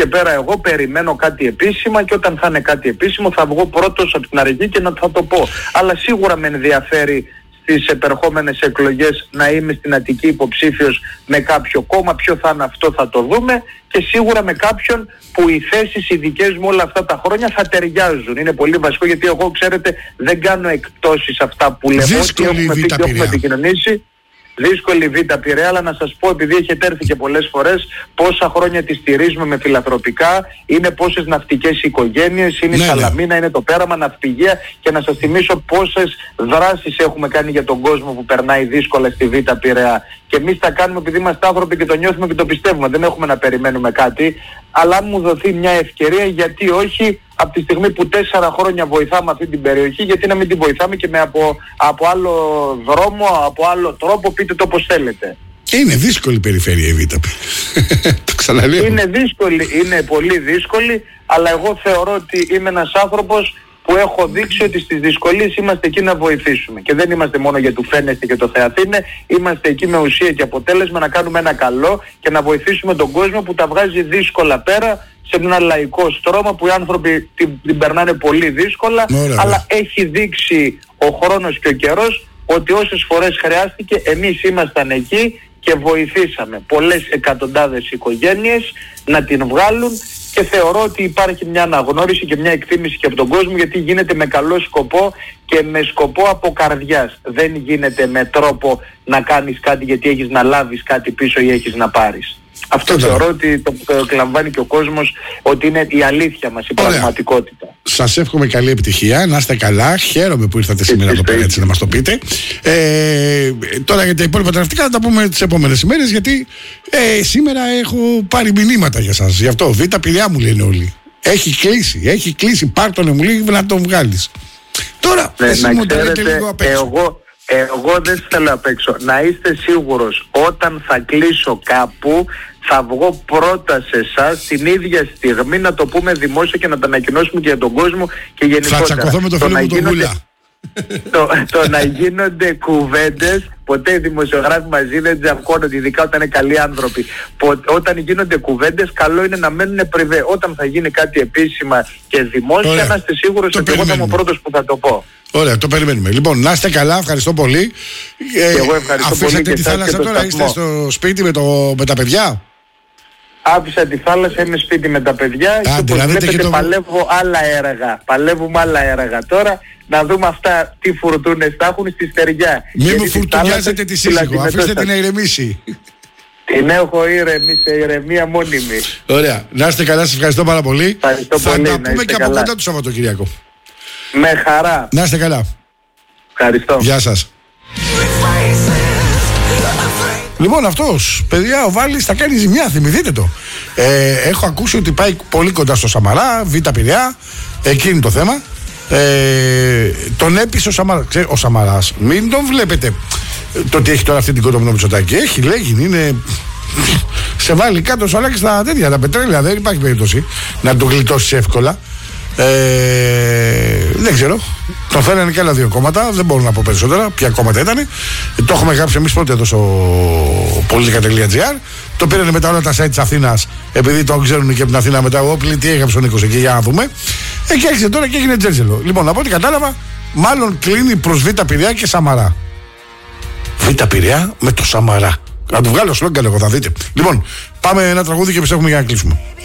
και πέρα εγώ περιμένω κάτι επίσημα και όταν θα είναι κάτι επίσημο θα βγω πρώτος από την αρχή και θα το πω. Αλλά σίγουρα με ενδιαφέρει στις επερχόμενες εκλογές να είμαι στην Αττική υποψήφιος με κάποιο κόμμα. Ποιο θα είναι αυτό θα το δούμε, και σίγουρα με κάποιον που οι θέσεις οι δικές μου όλα αυτά τα χρόνια θα ταιριάζουν. Είναι πολύ βασικό, γιατί εγώ, ξέρετε, δεν κάνω εκπτώσεις αυτά που λέμε. Ό,τι έχουμε πει και έχουμε επικοινωνήσει. Δύσκολη Β' Πειραιά, αλλά να σας πω, επειδή έχετε έρθει και πολλές φορές, πόσα χρόνια τη στηρίζουμε με φιλανθρωπικά, είναι πόσες ναυτικές οικογένειες, είναι η Σαλαμίνα, είναι το Πέραμα, ναυπηγεία, και να σας θυμίσω πόσες δράσεις έχουμε κάνει για τον κόσμο που περνάει δύσκολα στη Β' Πειραιά. Και εμείς τα κάνουμε επειδή είμαστε άνθρωποι και το νιώθουμε και το πιστεύουμε, δεν έχουμε να περιμένουμε κάτι, αλλά αν μου δοθεί μια ευκαιρία, γιατί όχι, από τη στιγμή που 4 χρόνια βοηθάμε αυτή την περιοχή, γιατί να μην την βοηθάμε και με από άλλο δρόμο, από άλλο τρόπο, πείτε το όπως θέλετε. Είναι δύσκολη περιφέρεια η Β'. Το ξαναλέω. Είναι δύσκολη, είναι πολύ δύσκολη, αλλά εγώ θεωρώ ότι είμαι ένας άνθρωπος που έχω δείξει ότι στις δυσκολίες είμαστε εκεί να βοηθήσουμε. Και δεν είμαστε μόνο για του φαίνεστε και το θεαθήνε, είμαστε εκεί με ουσία και αποτέλεσμα να κάνουμε ένα καλό και να βοηθήσουμε τον κόσμο που τα βγάζει δύσκολα πέρα, σε ένα λαϊκό στρώμα που οι άνθρωποι την περνάνε πολύ δύσκολα. Αλλά έχει δείξει ο χρόνος και ο καιρός ότι όσες φορές χρειάστηκε εμείς ήμασταν εκεί και βοηθήσαμε πολλές εκατοντάδες οικογένειες να την βγάλουν, και θεωρώ ότι υπάρχει μια αναγνώριση και μια εκτίμηση και από τον κόσμο, γιατί γίνεται με καλό σκοπό και με σκοπό από καρδιάς. Δεν γίνεται με τρόπο να κάνεις κάτι γιατί έχεις να λάβεις κάτι πίσω ή έχεις να πάρεις. Αυτό θεωρώ ότι το εκλαμβάνει και ο κόσμος, ότι είναι η αλήθεια μας, η πραγματικότητα. Σας εύχομαι καλή επιτυχία, να είστε καλά. Χαίρομαι που ήρθατε σήμερα εδώ πέρα έτσι να μας το πείτε. Τώρα για τα υπόλοιπα τα ναυτικά θα τα πούμε τις επόμενες ημέρες, γιατί σήμερα έχω πάρει μηνύματα για σας. Γι' αυτό Β' Πειραιά μου λένε όλοι. Έχει κλείσει, πάρτονε μου λέει να τον βγάλεις. Τώρα εσύ μου το λέτε λίγο απ' έξω. Εγώ δεν θέλω απ' έξω. Να είστε σίγουρος, όταν θα κλείσω κάπου, θα βγω πρώτα σε εσάς την ίδια στιγμή να το πούμε δημόσια και να το ανακοινώσουμε και για τον κόσμο και γενικότερα. Θα τσακωθώ με το φίλο μου τον Γούλα. Το να γίνονται κουβέντες, ποτέ οι δημοσιογράφοι μαζί δεν τζακώνονται, ειδικά όταν είναι καλοί άνθρωποι. Όταν γίνονται κουβέντες, καλό είναι να μένουν πριβέ. Όταν θα γίνει κάτι επίσημα και δημόσια, να είστε σίγουρος ότι εγώ θα είμαι ο πρώτος που θα το πω. Ωραία, το περιμένουμε. Λοιπόν, να είστε καλά, ευχαριστώ πολύ. Εγώ ευχαριστώ αφήσατε πολύ. Τη θάλασσα τώρα, είστε στο σπίτι με τα παιδιά. Άφησα τη θάλασσα, είμαι σπίτι με τα παιδιά και όπως βλέπετε παλεύω άλλα έργα. Παλεύουμε άλλα έργα τώρα, να δούμε αυτά τι φουρτούνες θα έχουν στη στεριά. Μην μου φουρτουνιάζετε τη σύζυγο, αφήστε την να ηρεμήσει. Την έχω ήρεμη, σε ηρεμία μόνιμη. Ωραία, να είστε καλά, σας ευχαριστώ πάρα πολύ. Θα τα πούμε και από κοντά το Σαββατοκυριακό. Με χαρά. Να είστε καλά. Ευχαριστώ. Γεια σας. Λοιπόν, αυτός, παιδιά, ο Βάλης θα κάνει ζημιά, θυμηθείτε το. Έχω ακούσει ότι πάει πολύ κοντά στο Σαμαρά, Β' Πειραιά, εκεί είναι το θέμα. Τον έπεισε ο Σαμαράς. Μην τον βλέπετε το ότι έχει τώρα αυτή την κόντο με τον Μητσοτάκη. Έχει, λέγει, είναι... σε βάλει κάτω σαλάκι στα τέτοια, τα πετρέλαια, δεν υπάρχει περίπτωση να τον γλιτώσει εύκολα. Δεν ξέρω. Το φέρανε και άλλα 2 κόμματα. Δεν μπορώ να πω περισσότερα. Ποια κόμματα ήταν. Το έχουμε γράψει εμείς πρώτα εδώ στο politica.gr. Το πήρανε μετά όλα τα site της Αθήνας, επειδή το ξέρουν και από την Αθήνα μετά. Όπλη, τι έγραψε ο Νίκος εκεί, για να δούμε. Και άρχισε τώρα και έγινε τζέρτζελο. Λοιπόν, από ό,τι κατάλαβα, μάλλον κλείνει προς Β' Πειραιά και Σαμαρά. Β' Πειραιά με το Σαμαρά. Να του βγάλω σλόγγαν, εγώ θα δείτε. Λοιπόν, πάμε ένα τραγούδι και πιστεύουμε για να κλείσουμε.